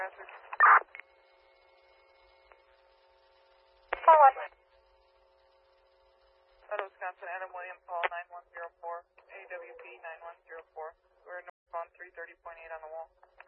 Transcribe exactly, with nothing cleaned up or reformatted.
Forward. Out of Wisconsin, Adam William Paul nine one zero four, A W P nine one zero four. We're north on three thirty point eight on the wall.